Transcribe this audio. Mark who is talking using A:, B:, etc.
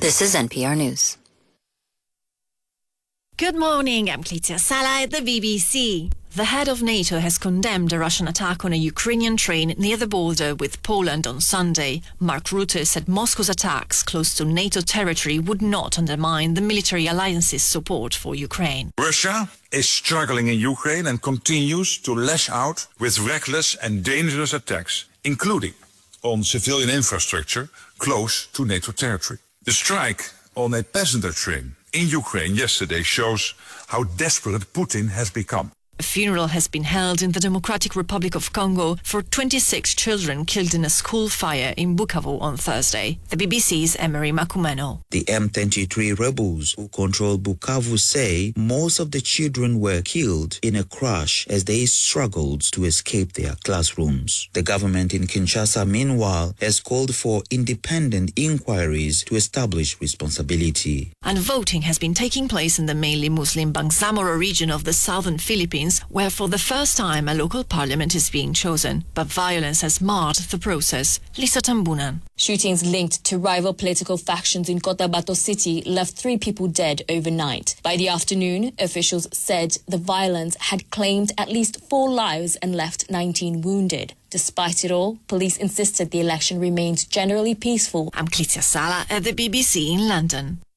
A: This is NPR News.
B: Good morning, I'm Clitia Sala at the BBC. The head of NATO has condemned a Russian attack on a Ukrainian train near the border with Poland on Sunday. Mark Rutte said Moscow's attacks close to NATO territory would not undermine the military alliance's support for Ukraine.
C: Russia is struggling in Ukraine and continues to lash out with reckless and dangerous attacks, including on civilian infrastructure close to NATO territory. The strike on a passenger train in Ukraine yesterday shows how desperate Putin has become.
B: A funeral has been held in the Democratic Republic of Congo for 26 children killed in a school fire in Bukavu on Thursday. The BBC's Emery Makumeno.
D: The M23 rebels who control Bukavu say most of the children were killed in a crash as they struggled to escape their classrooms. The government in Kinshasa, meanwhile, has called for independent inquiries to establish responsibility.
B: And voting has been taking place in the mainly Muslim Bangsamoro region of the southern Philippines, where for the first time a local parliament is being chosen. But violence has marred the process. Lisa Tambunan.
E: Shootings linked to rival political factions in Cotabato City left 3 people dead overnight. By the afternoon, officials said the violence had claimed at least 4 lives and left 19 wounded. Despite it all, police insisted the election remained generally peaceful.
B: I'm Clitia Sala at the BBC in London.